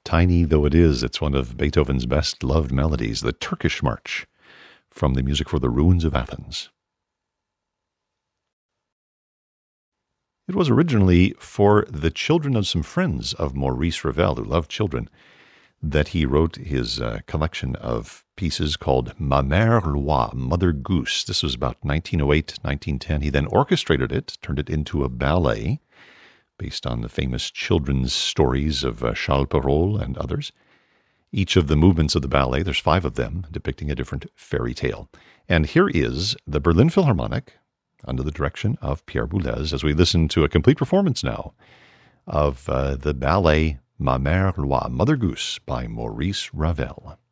Tiny though it is, it's one of Beethoven's best-loved melodies, the Turkish March, from the Music for the Ruins of Athens. It was originally for the children of some friends of Maurice Ravel, who loved children, that he wrote his collection of pieces called Ma Mère Loi, Mother Goose. This was about 1908, 1910. He then orchestrated it, turned it into a ballet based on the famous children's stories of Charles Perrault and others. Each of the movements of the ballet, there's 5 of them, depicting a different fairy tale. And here is the Berlin Philharmonic, under the direction of Pierre Boulez, as we listen to a complete performance now of the ballet Ma Mère Loi, Mother Goose by Maurice Ravel.